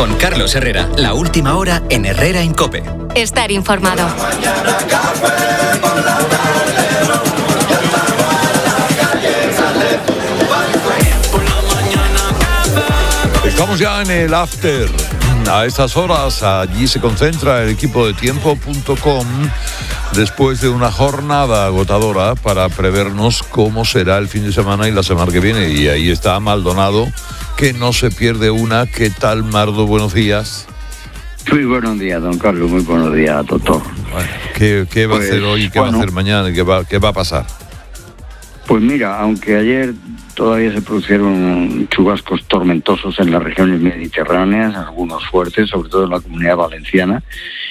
Con Carlos Herrera, la última hora en Herrera en COPE. Estar informado. Estamos ya en el after. A estas horas allí se concentra el equipo de tiempo.com después de una jornada agotadora para prevernos cómo será el fin de semana y la semana que viene. Y ahí está Maldonado, que no se pierde una. ¿Qué tal, Mardo? Buenos días. Muy buenos días, don Carlos. Muy buenos días, doctor. Bueno, ¿qué va a hacer hoy? ¿Qué va a hacer mañana? ¿Qué va a pasar? Pues mira, aunque ayer todavía se produjeron chubascos tormentosos en las regiones mediterráneas, algunos fuertes, sobre todo en la Comunidad Valenciana,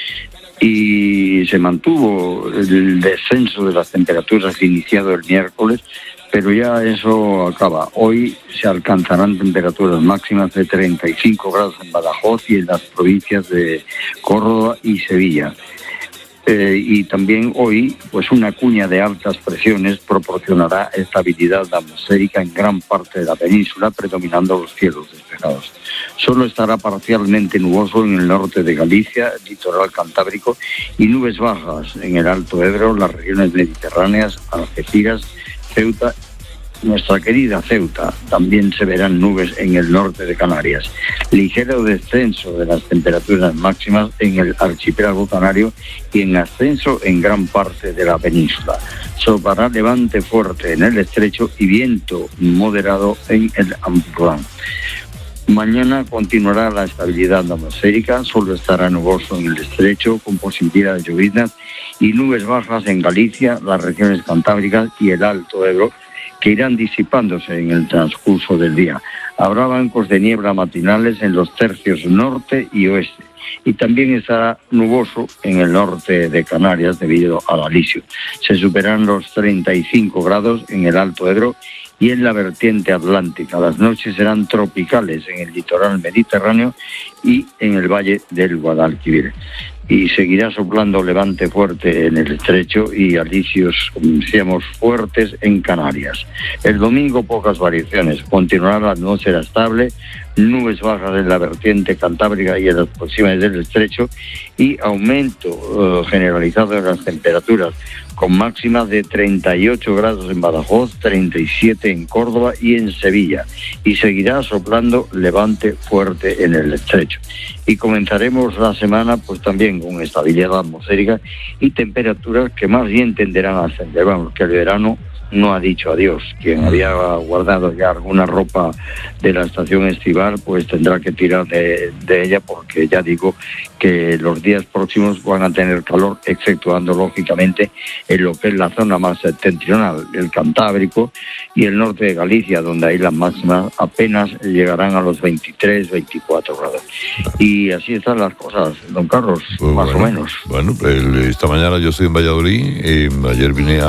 y se mantuvo el descenso de las temperaturas iniciado el miércoles, pero ya eso acaba. Hoy se alcanzarán temperaturas máximas de 35 grados en Badajoz y en las provincias de Córdoba y Sevilla. Y también hoy, pues una cuña de altas presiones proporcionará estabilidad atmosférica en gran parte de la península, predominando los cielos despejados. Solo estará parcialmente nuboso en el norte de Galicia, el litoral cantábrico, y nubes bajas en el Alto Ebro, las regiones mediterráneas, Algeciras, Ceuta. Nuestra querida Ceuta, también se verán nubes en el norte de Canarias. Ligero descenso de las temperaturas máximas en el archipiélago canario y en ascenso en gran parte de la península. Soplará levante fuerte en el estrecho y viento moderado en el Ampurdán. Mañana continuará la estabilidad atmosférica, solo estará nuboso en el estrecho con posibilidad de lloviznas y nubes bajas en Galicia, las regiones cantábricas y el Alto Ebro, que irán disipándose en el transcurso del día. Habrá bancos de niebla matinales en los tercios norte y oeste. Y también estará nuboso en el norte de Canarias debido al alisio. Se superarán los 35 grados en el Alto Ebro y en la vertiente atlántica. Las noches serán tropicales en el litoral mediterráneo y en el valle del Guadalquivir. Y seguirá soplando levante fuerte en el estrecho y alisios, como decíamos, fuertes en Canarias. El domingo pocas variaciones, continuará la atmósfera estable, nubes bajas en la vertiente cantábrica y en las proximidades del estrecho y aumento generalizado de las temperaturas, con máximas de 38 grados en Badajoz, 37 en Córdoba y en Sevilla, y seguirá soplando levante fuerte en el estrecho. Y comenzaremos la semana pues también con estabilidad atmosférica y temperaturas que más bien tenderán a ascender. Vamos, que el verano no ha dicho adiós. Quien había guardado ya alguna ropa de la estación estival, pues tendrá que tirar de ella, porque ya digo que los días próximos van a tener calor, exceptuando lógicamente en lo que es la zona más septentrional, el Cantábrico y el norte de Galicia, donde ahí las máximas apenas llegarán a los 23, 24 grados. Y así están las cosas, don Carlos, pues más o menos. Bueno, esta mañana yo estoy en Valladolid, ayer vine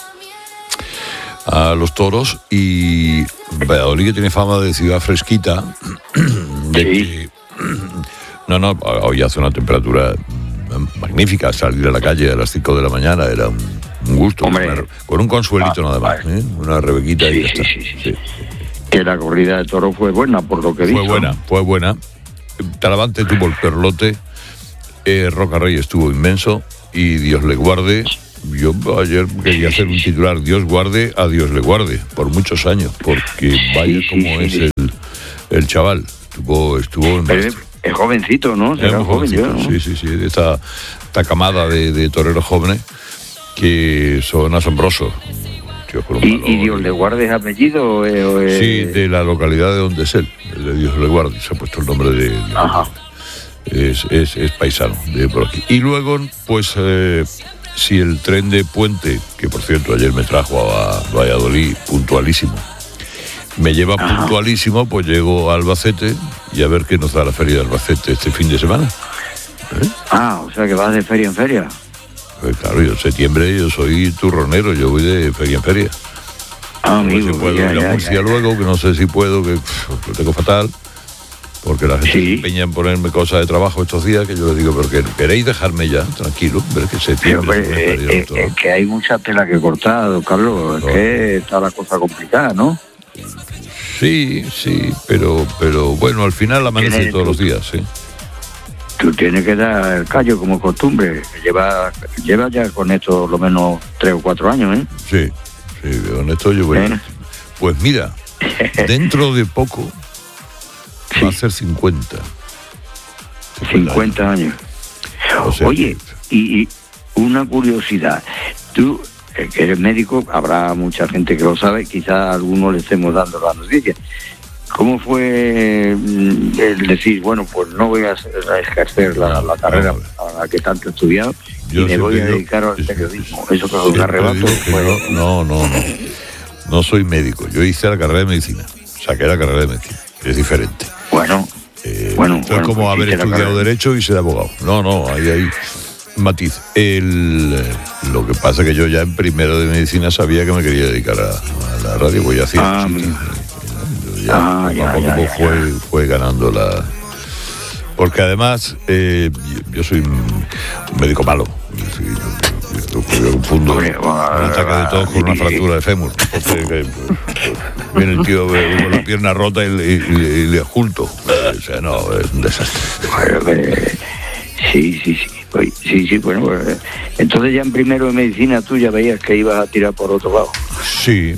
a los toros, y Valladolid, que tiene fama de ciudad fresquita, sí. Hoy hace una temperatura magnífica. Salir a la calle a las 5 de la mañana era un gusto, con un consuelito nada más, una rebequita y ya está. Sí. Que la corrida de toro fue buena, por lo que dijo. Fue buena. Talavante tuvo el perlote, Roca Rey estuvo inmenso, y Dios le guarde. Yo ayer quería hacer un titular: Dios guarde, a Dios le guarde, por muchos años, porque vaya como es el chaval. Estuvo en... Es jovencito, ¿no? Es muy jovencito, ¿no? Sí. Esta camada de toreros jóvenes que son asombrosos. ¿Y Dios le guarde es apellido? Sí, de la localidad de donde es él, de Dios le guarde. Se ha puesto el nombre de Dios. Ajá. Es paisano de por aquí. Y luego, pues... si el tren de Puente, que por cierto ayer me trajo a Valladolid puntualísimo, me lleva puntualísimo, pues llego a Albacete y a ver qué nos da la feria de Albacete este fin de semana. O sea que vas de feria en feria. Pues claro, yo en septiembre yo soy turronero, yo voy de feria en feria. Amigo, si puedo ir a Murcia luego, que no sé si puedo, que lo tengo fatal, porque la gente se empeña en ponerme cosas de trabajo estos días, que yo les digo, pero que queréis dejarme ya, tranquilo, ver que septiembre... Es que hay mucha tela que cortar, don Carlos, es que está la cosa complicada, ¿no? Sí, pero bueno, al final amanece todos los días, sí. Tú tienes que dar el callo como costumbre. Lleva ya con esto lo menos 3 o 4 años, ¿eh? Sí, con esto yo voy. Pues mira, dentro de poco va a ser 50. 50 años. O sea, oye, y una curiosidad. Tú, que eres médico, habrá mucha gente que lo sabe, quizás a algunos le estemos dando la noticia. ¿Cómo fue el decir, bueno, pues no voy a ejercer la carrera a la que tanto he estudiado y me voy a dedicar al periodismo? Eso que es un arrebato. No soy médico. Yo hice la carrera de medicina. Saqué la carrera de medicina. Es diferente. Bueno, es como haber estudiado Derecho y ser abogado. No, ahí hay matiz. Lo que pasa es que yo ya en primero de medicina sabía que me quería dedicar a la radio, pues ya hacía fue ganando la... Porque además yo soy un médico malo. Un ataque de tos con una fractura de fémur. Viene el tío con la pierna rota y le oculto. O sea, no, es un desastre. Sí, bueno, pues, entonces ya en primero de medicina tú ya veías que ibas a tirar por otro lado. Sí,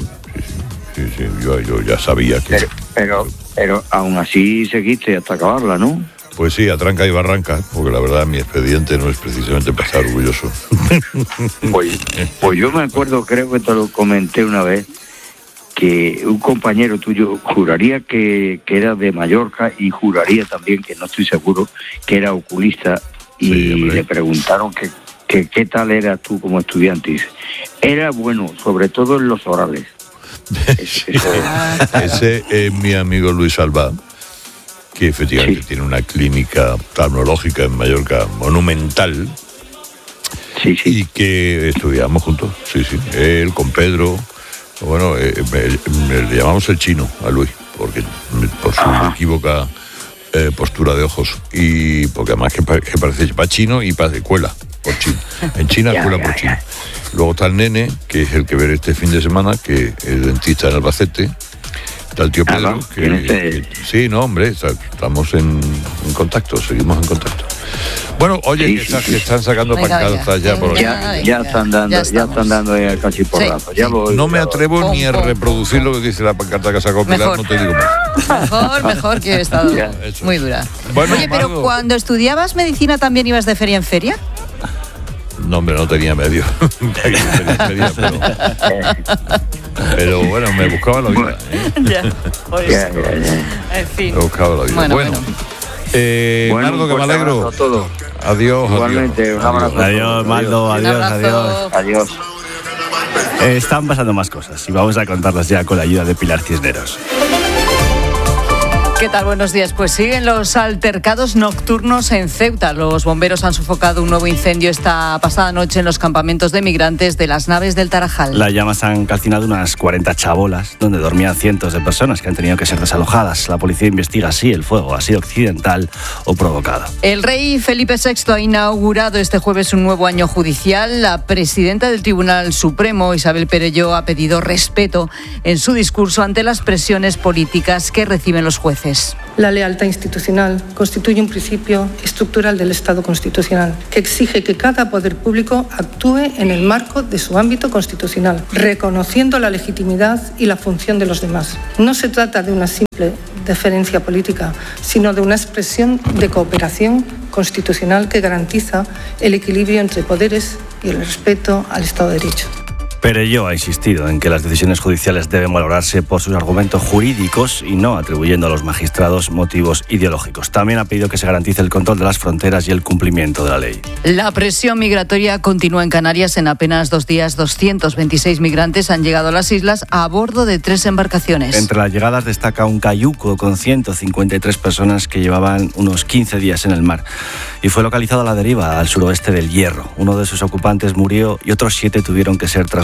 yo ya sabía que... Pero aún así seguiste hasta acabarla, ¿no? Pues sí, a tranca y barranca, porque la verdad mi expediente no es precisamente para estar orgulloso. Pues yo me acuerdo, creo que te lo comenté una vez, que un compañero tuyo juraría que era de Mallorca y juraría también, que no estoy seguro, que era oculista, y le preguntaron que qué tal eras tú como estudiante. Y dice, era bueno, sobre todo en los orales. Ese es mi amigo Luis Alba, que efectivamente tiene una clínica oftalmológica en Mallorca monumental, y que estudiamos juntos, él con Pedro. Bueno, le llamamos el chino a Luis, porque por su equívoca postura de ojos, y porque además que parece para chino y para cuela por chino. En China cuela por chino. Luego está el nene, que es el que ver este fin de semana, que es dentista en Albacete. Está el tío Pedro, estamos en contacto, seguimos en contacto. Bueno, oye, que están sacando pancartas ya por allá. Ya están dando el cachiporrazo. No me atrevo ni a reproducir lo que dice la pancarta que sacó Pilar, no te digo más. Mejor que he estado muy dura. Bueno, oye, pero cuando estudiabas medicina también ibas de feria en feria. No, hombre, no tenía medio. Pero bueno, me buscaba la vida. En fin. Me buscaba la vida. Bueno. Nardo, que me alegro. Adiós. Igualmente, un abrazo. Adiós, Maldo. Adiós. Están pasando más cosas y vamos a contarlas ya con la ayuda de Pilar Cisneros. ¿Qué tal? Buenos días. Pues siguen los altercados nocturnos en Ceuta. Los bomberos han sofocado un nuevo incendio esta pasada noche en los campamentos de migrantes de las Naves del Tarajal. Las llamas han calcinado unas 40 chabolas donde dormían cientos de personas que han tenido que ser desalojadas. La policía investiga si el fuego ha sido accidental o provocado. El rey Felipe VI ha inaugurado este jueves un nuevo año judicial. La presidenta del Tribunal Supremo, Isabel Perelló, ha pedido respeto en su discurso ante las presiones políticas que reciben los jueces. La lealtad institucional constituye un principio estructural del Estado constitucional que exige que cada poder público actúe en el marco de su ámbito constitucional, reconociendo la legitimidad y la función de los demás. No se trata de una simple deferencia política, sino de una expresión de cooperación constitucional que garantiza el equilibrio entre poderes y el respeto al Estado de Derecho. Perelló ha insistido en que las decisiones judiciales deben valorarse por sus argumentos jurídicos y no atribuyendo a los magistrados motivos ideológicos. También ha pedido que se garantice el control de las fronteras y el cumplimiento de la ley. La presión migratoria continúa en Canarias. En apenas 2 días, 226 migrantes han llegado a las islas a bordo de 3 embarcaciones. Entre las llegadas destaca un cayuco con 153 personas que llevaban unos 15 días en el mar y fue localizado a la deriva al suroeste del Hierro. Uno de sus ocupantes murió y otros 7 tuvieron que ser trasladados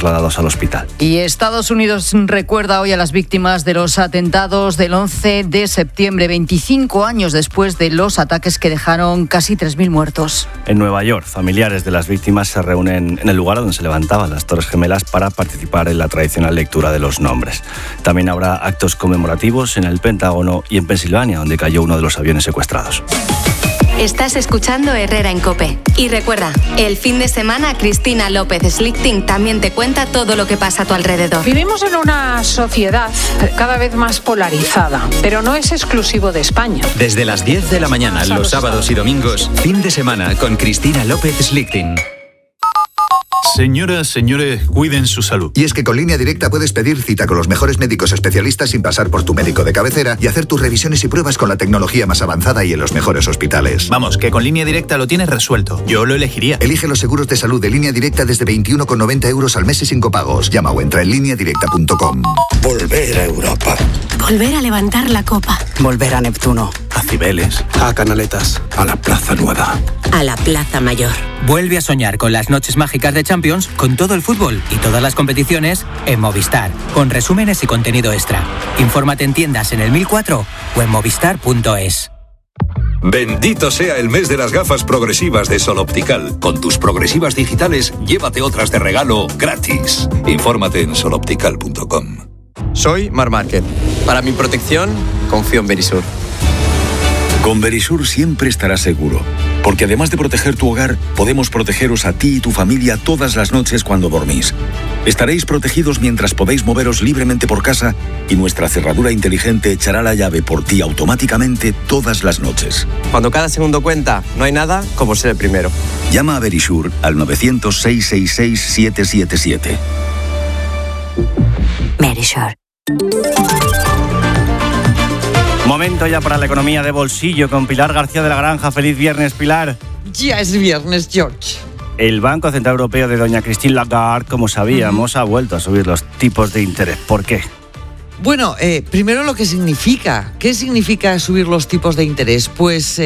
trasladados al hospital. Y Estados Unidos recuerda hoy a las víctimas de los atentados del 11 de septiembre, 25 años después de los ataques que dejaron casi 3.000 muertos. En Nueva York, familiares de las víctimas se reúnen en el lugar donde se levantaban las Torres Gemelas para participar en la tradicional lectura de los nombres. También habrá actos conmemorativos en el Pentágono y en Pensilvania, donde cayó uno de los aviones secuestrados. Estás escuchando Herrera en COPE. Y recuerda, el fin de semana Cristina López Slichting también te cuenta todo lo que pasa a tu alrededor. Vivimos en una sociedad cada vez más polarizada, pero no es exclusivo de España. Desde las 10 de la mañana, los sábados y domingos, fin de semana con Cristina López Slichting. Señoras, señores, cuiden su salud. Y es que con Línea Directa puedes pedir cita con los mejores médicos especialistas sin pasar por tu médico de cabecera y hacer tus revisiones y pruebas con la tecnología más avanzada y en los mejores hospitales. Vamos, que con Línea Directa lo tienes resuelto. Yo lo elegiría. Elige los seguros de salud de Línea Directa desde 21,90 euros al mes y sin copagos. Llama o entra en lineadirecta.com. Volver a Europa. Volver a levantar la copa. Volver a Neptuno. A Cibeles. A Canaletas. A la Plaza Nueva. A la Plaza Mayor. Vuelve a soñar con las noches mágicas de Champions, con todo el fútbol y todas las competiciones en Movistar, con resúmenes y contenido extra. Infórmate en tiendas en el 1004 o en movistar.es. Bendito sea el mes de las gafas progresivas de Sol Optical. Con tus progresivas digitales, llévate otras de regalo gratis. Infórmate en soloptical.com. Soy Mar Márquez. Para mi protección, confío en Verisur. Con Verisur siempre estarás seguro, porque además de proteger tu hogar, podemos protegeros a ti y tu familia todas las noches cuando dormís. Estaréis protegidos mientras podéis moveros libremente por casa y nuestra cerradura inteligente echará la llave por ti automáticamente todas las noches. Cuando cada segundo cuenta, no hay nada como ser el primero. Llama a Verisur al 900-666-777. Verisur. Momento ya para la economía de bolsillo con Pilar García de la Granja. Feliz viernes, Pilar. Ya es viernes, George. El Banco Central Europeo de doña Christine Lagarde, como sabíamos, ha vuelto a subir los tipos de interés. ¿Por qué? Bueno, primero lo que significa. ¿Qué significa subir los tipos de interés? Pues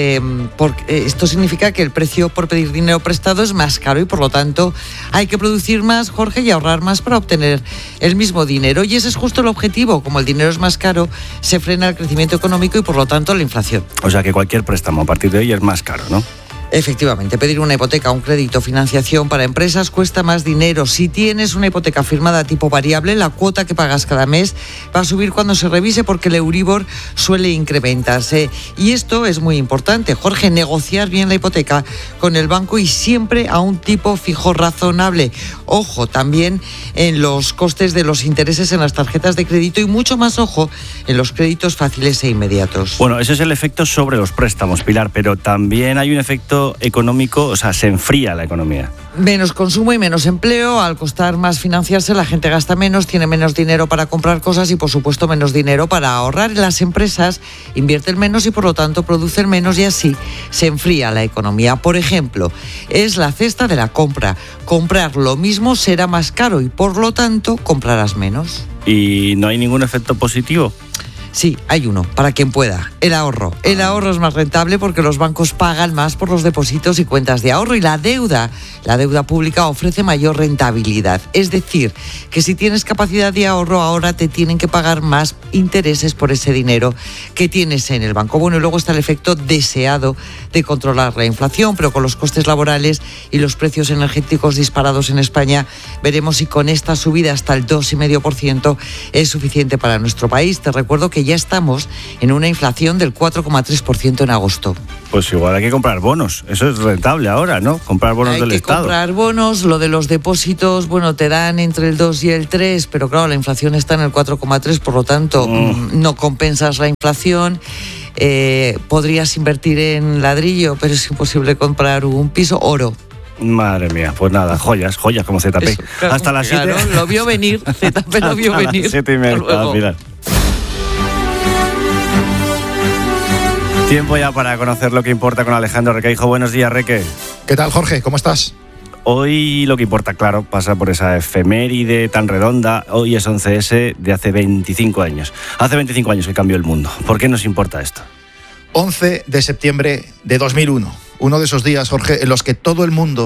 esto significa que el precio por pedir dinero prestado es más caro y por lo tanto hay que producir más, Jorge, y ahorrar más para obtener el mismo dinero. Y ese es justo el objetivo. Como el dinero es más caro, se frena el crecimiento económico y por lo tanto la inflación. O sea que cualquier préstamo a partir de hoy es más caro, ¿no? Efectivamente, pedir una hipoteca, un crédito, financiación para empresas cuesta más dinero. Si tienes una hipoteca firmada tipo variable, la cuota que pagas cada mes va a subir cuando se revise porque el Euribor suele incrementarse. Y esto es muy importante, Jorge, negociar bien la hipoteca con el banco y siempre a un tipo fijo razonable. Ojo, también en los costes de los intereses en las tarjetas de crédito y mucho más ojo en los créditos fáciles e inmediatos. Bueno, ese es el efecto sobre los préstamos, Pilar, pero también hay un efecto económico, o sea, se enfría la economía. Menos consumo y menos empleo. Al costar más financiarse, la gente gasta menos, tiene menos dinero para comprar cosas y, por supuesto, menos dinero para ahorrar. Las empresas invierten menos y, por lo tanto, producen menos y así se enfría la economía. Por ejemplo, es la cesta de la compra. Comprar lo mismo será más caro y, por lo tanto, comprarás menos. ¿Y no hay ningún efecto positivo? Sí, hay uno, para quien pueda. El ahorro. El ahorro es más rentable porque los bancos pagan más por los depósitos y cuentas de ahorro y la deuda pública ofrece mayor rentabilidad. Es decir, que si tienes capacidad de ahorro, ahora te tienen que pagar más intereses por ese dinero que tienes en el banco. Bueno, y luego está el efecto deseado de controlar la inflación, pero con los costes laborales y los precios energéticos disparados en España, veremos si con esta subida hasta el 2,5% es suficiente para nuestro país. Te recuerdo que ya estamos en una inflación del 4,3% en agosto. Pues igual hay que comprar bonos. Eso es rentable ahora, ¿no? Comprar bonos del Estado. Hay que comprar bonos. Lo de los depósitos, bueno, te dan entre el 2 y el 3, pero claro, la inflación está en el 4,3, por lo tanto, no compensas la inflación. Podrías invertir en ladrillo, pero es imposible comprar un piso. Oro. Madre mía, pues nada, joyas como ZP. Eso, claro, hasta las 7. Claro, lo vio venir, ZP lo vio venir. Hasta las 7:30, Pilar. Tiempo ya para conocer lo que importa con Alejandro Requeijo. Buenos días, Reque. ¿Qué tal, Jorge? ¿Cómo estás? Hoy lo que importa, claro, pasa por esa efeméride tan redonda. Hoy es 11S de hace 25 años. Hace 25 años que cambió el mundo. ¿Por qué nos importa esto? 11 de septiembre de 2001. Uno de esos días, Jorge, en los que todo el mundo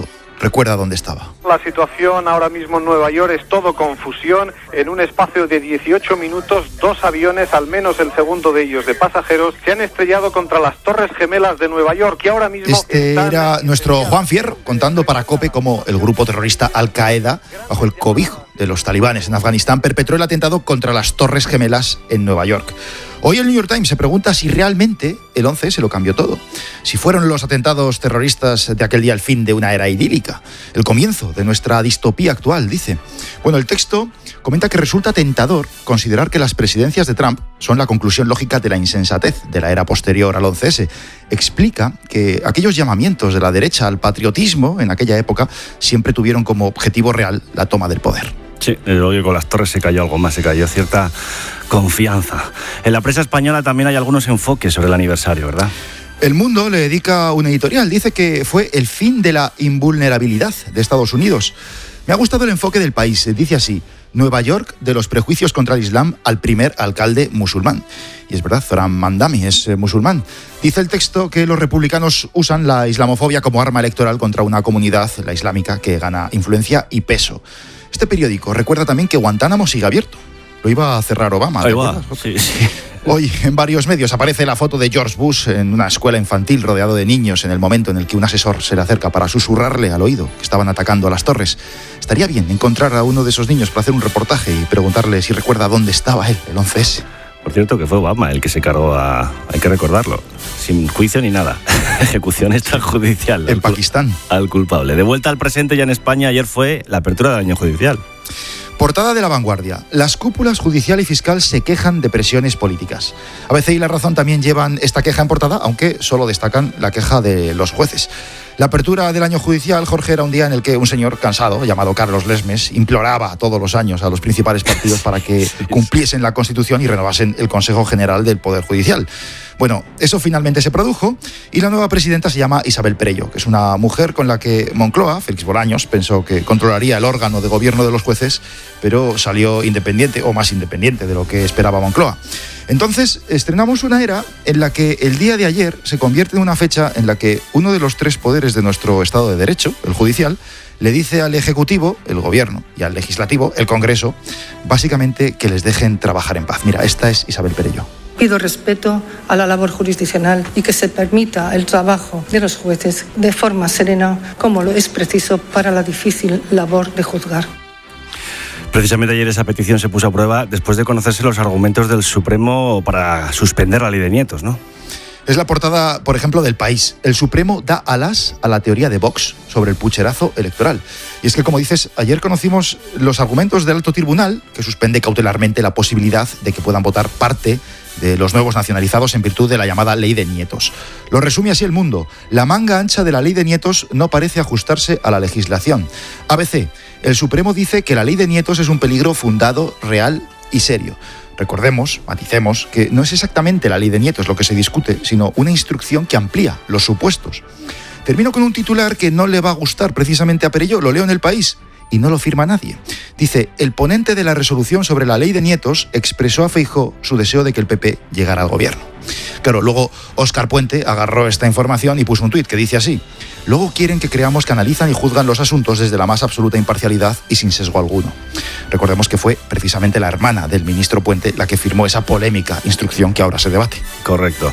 recuerda dónde estaba. La situación ahora mismo en Nueva York es todo confusión. En un espacio de 18 minutos, 2 aviones, al menos el segundo de ellos de pasajeros, se han estrellado contra las Torres Gemelas de Nueva York, que ahora mismo era nuestro Juan Fierro contando para COPE cómo el grupo terrorista Al-Qaeda, bajo el cobijo de los talibanes en Afganistán, perpetró el atentado contra las Torres Gemelas en Nueva York. Hoy el New York Times se pregunta si realmente el 11 se lo cambió todo. Si fueron los atentados terroristas de aquel día el fin de una era idílica, el comienzo de nuestra distopía actual, dice. Bueno, el texto comenta que resulta tentador considerar que las presidencias de Trump son la conclusión lógica de la insensatez de la era posterior al 11S. Explica que aquellos llamamientos de la derecha al patriotismo en aquella época siempre tuvieron como objetivo real la toma del poder. Sí, luego con las Torres se cayó algo más, se cayó cierta confianza. En la prensa española también hay algunos enfoques sobre el aniversario, ¿verdad? El Mundo le dedica un editorial, dice que fue el fin de la invulnerabilidad de Estados Unidos. Me ha gustado el enfoque del País, dice así: Nueva York, de los prejuicios contra el Islam al primer alcalde musulmán. Y es verdad, Zoran Mandami es musulmán. Dice el texto que los republicanos usan la islamofobia como arma electoral contra una comunidad, la islámica, que gana influencia y peso. Este periódico recuerda también que Guantánamo sigue abierto. Lo iba a cerrar Obama. Ahí va, sí. Hoy en varios medios aparece la foto de George Bush en una escuela infantil rodeado de niños en el momento en el que un asesor se le acerca para susurrarle al oído que estaban atacando a las torres. Estaría bien encontrar a uno de esos niños para hacer un reportaje y preguntarle si recuerda dónde estaba él el 11S. Por cierto, que fue Obama el que se cargó hay que recordarlo, sin juicio ni nada. Ejecución extrajudicial. En Pakistán. Al culpable. De vuelta al presente ya en España, ayer fue la apertura del año judicial. Portada de La Vanguardia. Las cúpulas judicial y fiscal se quejan de presiones políticas. ABC y La Razón también llevan esta queja en portada, aunque solo destacan la queja de los jueces. La apertura del año judicial, Jorge, era un día en el que un señor cansado, llamado Carlos Lesmes, imploraba todos los años a los principales partidos para que cumpliesen la Constitución y renovasen el Consejo General del Poder Judicial. Bueno, eso finalmente se produjo y la nueva presidenta se llama Isabel Perello, que es una mujer con la que Moncloa, Félix Bolaños, pensó que controlaría el órgano de gobierno de los jueces, pero salió independiente, o más independiente de lo que esperaba Moncloa. Entonces, estrenamos una era en la que el día de ayer se convierte en una fecha en la que uno de los 3 poderes de nuestro Estado de Derecho, el judicial, le dice al Ejecutivo, el Gobierno, y al Legislativo, el Congreso, básicamente que les dejen trabajar en paz. Mira, esta es Isabel Perello. Pido respeto a la labor jurisdiccional y que se permita el trabajo de los jueces de forma serena, como lo es preciso para la difícil labor de juzgar. Precisamente ayer esa petición se puso a prueba después de conocerse los argumentos del Supremo para suspender la ley de nietos, ¿no? Es la portada, por ejemplo, del País. El Supremo da alas a la teoría de Vox sobre el pucherazo electoral. Y es que, como dices, ayer conocimos los argumentos del alto tribunal, que suspende cautelarmente la posibilidad de que puedan votar parte de los nuevos nacionalizados en virtud de la llamada ley de nietos. Lo resume así El Mundo. La manga ancha de la ley de nietos no parece ajustarse a la legislación. ABC. El Supremo dice que la ley de nietos es un peligro fundado, real y serio. Recordemos, maticemos, que no es exactamente la ley de nietos lo que se discute, sino una instrucción que amplía los supuestos. Termino con un titular que no le va a gustar precisamente a Perello, lo leo en El País, y no lo firma nadie. Dice: el ponente de la resolución sobre la ley de nietos expresó a Feijóo su deseo de que el PP llegara al gobierno. Claro, luego Óscar Puente agarró esta información y puso un tuit que dice así: luego quieren que creamos que analizan y juzgan los asuntos desde la más absoluta imparcialidad y sin sesgo alguno. Recordemos que fue precisamente la hermana del ministro Puente la que firmó esa polémica instrucción que ahora se debate. Correcto.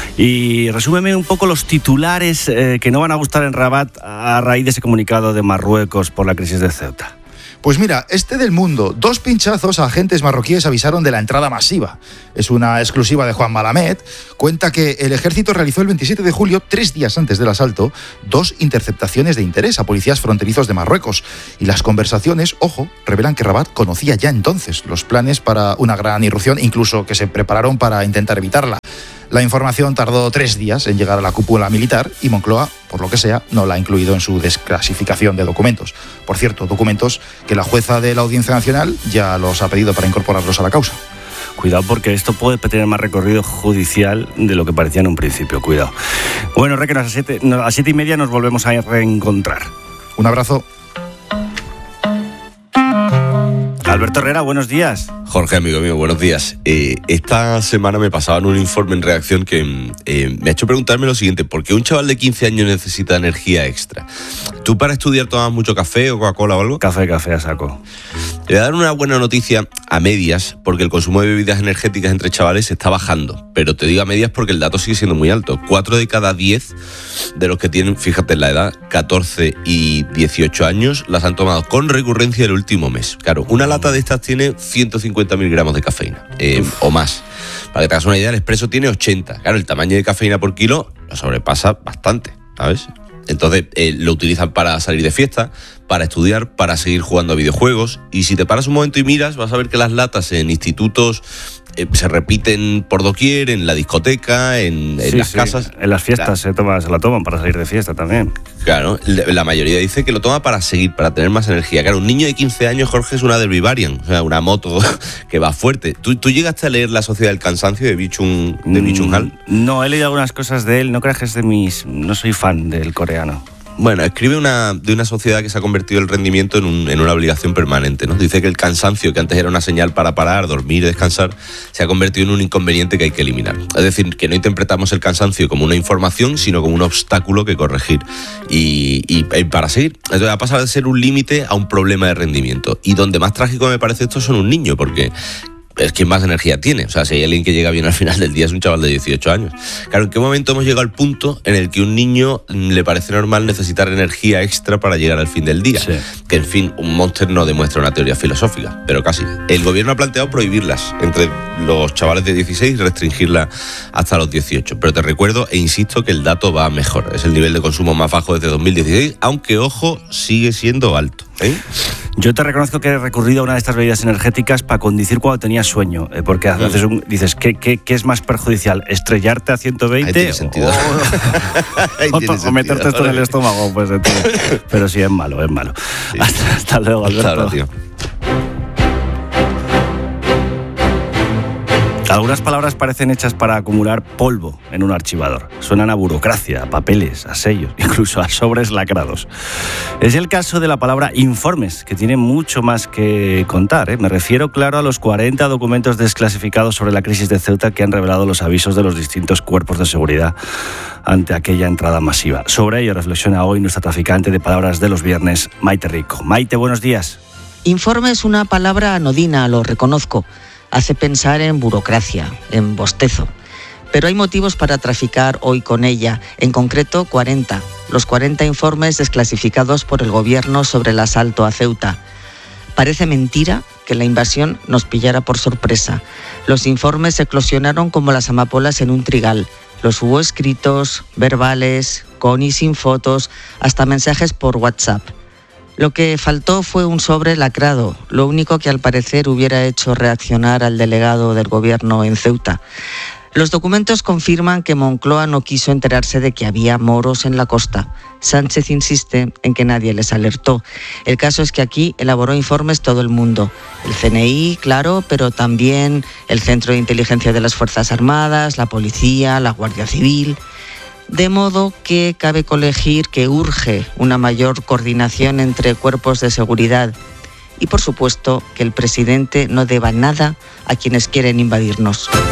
Y resúmeme un poco los titulares que no van a gustar en Rabat a raíz de ese comunicado de Marruecos por la crisis de Ceuta. Pues mira, este del Mundo, 2 pinchazos a agentes marroquíes avisaron de la entrada masiva. Es una exclusiva de Juan Malamed. Cuenta que el ejército realizó el 27 de julio, 3 días antes del asalto, 2 interceptaciones de interés a policías fronterizos de Marruecos. Y las conversaciones, ojo, revelan que Rabat conocía ya entonces los planes para una gran irrupción, incluso que se prepararon para intentar evitarla. La información tardó 3 días en llegar a la cúpula militar y Moncloa, por lo que sea, no la ha incluido en su desclasificación de documentos. Por cierto, documentos que la jueza de la Audiencia Nacional ya los ha pedido para incorporarlos a la causa. Cuidado, porque esto puede tener más recorrido judicial de lo que parecía en un principio. Cuidado. Bueno, Reque, a las 7:30 nos volvemos a reencontrar. Un abrazo. Alberto Herrera, buenos días. Jorge, amigo mío, buenos días. Esta semana me pasaban un informe en Redacción que me ha hecho preguntarme lo siguiente: ¿por qué un chaval de 15 años necesita energía extra? ¿Tú para estudiar tomas mucho café o Coca-Cola o algo? Café a saco. Le voy a dar una buena noticia a medias, porque el consumo de bebidas energéticas entre chavales está bajando. Pero te digo a medias porque el dato sigue siendo muy alto. 4 de cada 10 de los que tienen, fíjate en la edad, 14 y 18 años, las han tomado con recurrencia el último mes. Claro, una lata de estas tiene 150.000 gramos de cafeína, o más. Para que te hagas una idea, el expreso tiene 80. Claro, el tamaño de cafeína por kilo lo sobrepasa bastante, ¿sabes? Entonces lo utilizan para salir de fiesta, para estudiar, para seguir jugando a videojuegos. Y si te paras un momento y miras, vas a ver que las latas en institutos se repiten por doquier, en la discoteca, en las casas. En las fiestas se la toman para salir de fiesta también. Claro, la mayoría dice que lo toma para seguir, para tener más energía. Claro, un niño de 15 años, Jorge, es una Derby Variant, o sea, una moto que va fuerte. ¿Tú llegaste a leer La Sociedad del Cansancio de Byung-Chul Han? No, he leído algunas cosas de él, no creas que es de mis... No soy fan del coreano. Bueno, escribe de una sociedad que se ha convertido el rendimiento en una obligación permanente, ¿no? Dice que el cansancio, que antes era una señal para parar, dormir, descansar, se ha convertido en un inconveniente que hay que eliminar. Es decir, que no interpretamos el cansancio como una información, sino como un obstáculo que corregir y para seguir. Entonces ha pasado de ser un límite a un problema de rendimiento. Y donde más trágico me parece esto son un niño, porque es quien más energía tiene. O sea, si hay alguien que llega bien al final del día es un chaval de 18 años. Claro, ¿en qué momento hemos llegado al punto en el que a un niño le parece normal necesitar energía extra para llegar al fin del día? Sí. Que, en fin, un Monster no demuestra una teoría filosófica, pero casi. El gobierno ha planteado prohibirlas entre los chavales de 16 y restringirla hasta los 18. Pero te recuerdo e insisto que el dato va mejor. Es el nivel de consumo más bajo desde 2016, aunque, ojo, sigue siendo alto. Yo te reconozco que he recurrido a una de estas bebidas energéticas para conducir cuando tenía sueño, porque dices, ¿qué es más perjudicial? ¿Estrellarte a 120? Ahí tiene sentido. O meterte esto en el estómago, pues pero sí, es malo. Sí. Hasta luego, Alberto. Hasta ahora, tío. Algunas palabras parecen hechas para acumular polvo en un archivador. Suenan a burocracia, a papeles, a sellos, incluso a sobres lacrados. Es el caso de la palabra informes, que tiene mucho más que contar. Me refiero, claro, a los 40 documentos desclasificados sobre la crisis de Ceuta que han revelado los avisos de los distintos cuerpos de seguridad ante aquella entrada masiva. Sobre ello reflexiona hoy nuestra traficante de palabras de los viernes, Maite Rico. Maite, buenos días. Informe es una palabra anodina, lo reconozco. Hace pensar en burocracia, en bostezo. Pero hay motivos para traficar hoy con ella, en concreto 40. Los 40 informes desclasificados por el gobierno sobre el asalto a Ceuta. Parece mentira que la invasión nos pillara por sorpresa. Los informes eclosionaron como las amapolas en un trigal. Los hubo escritos, verbales, con y sin fotos, hasta mensajes por WhatsApp. Lo que faltó fue un sobre lacrado, lo único que al parecer hubiera hecho reaccionar al delegado del gobierno en Ceuta. Los documentos confirman que Moncloa no quiso enterarse de que había moros en la costa. Sánchez insiste en que nadie les alertó. El caso es que aquí elaboró informes todo el mundo. El CNI, claro, pero también el Centro de Inteligencia de las Fuerzas Armadas, la Policía, la Guardia Civil. De modo que cabe colegir que urge una mayor coordinación entre cuerpos de seguridad y, por supuesto, que el presidente no deba nada a quienes quieren invadirnos.